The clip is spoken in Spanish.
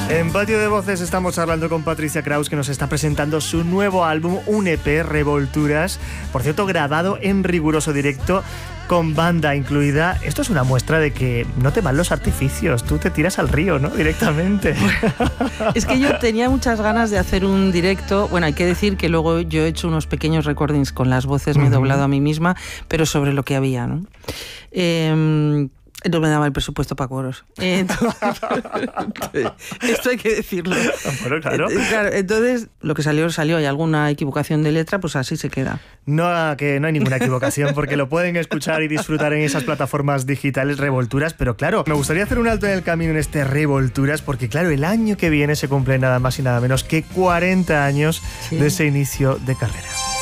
En Patio de Voces estamos charlando con Patricia Kraus, que nos está presentando su nuevo álbum, un EP, Revolturas. Por cierto, grabado en riguroso directo, con banda incluida. Esto es una muestra de que no te van los artificios, tú te tiras al río, ¿no? Directamente. Es que yo tenía muchas ganas de hacer un directo. Bueno, hay que decir que luego yo he hecho unos pequeños recordings con las voces, me he doblado a mí misma, pero sobre lo que había, ¿no? No me daba el presupuesto para coros. Esto hay que decirlo. Bueno, claro. Entonces, lo que salió, hay alguna equivocación de letra, pues así se queda. No, que no hay ninguna equivocación, porque lo pueden escuchar y disfrutar en esas plataformas digitales, Revolturas. Pero claro, me gustaría hacer un alto en el camino en este Revolturas, porque claro, el año que viene se cumple nada más y nada menos que 40 años de ese inicio de carrera.